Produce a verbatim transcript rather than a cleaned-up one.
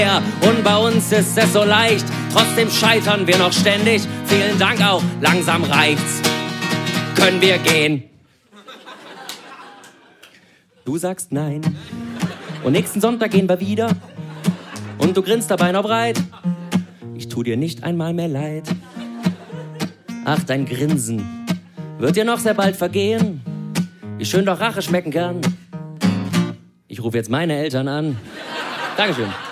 Und bei uns ist es so leicht, trotzdem scheitern wir noch ständig. Vielen Dank auch, langsam reicht's. Können wir gehen? Du sagst nein. Und nächsten Sonntag gehen wir wieder. Und du grinst dabei noch breit. Ich tu dir nicht einmal mehr leid. Ach, dein Grinsen wird dir noch sehr bald vergehen. Wie schön doch Rache schmecken kann. Ich rufe jetzt meine Eltern an. Dankeschön.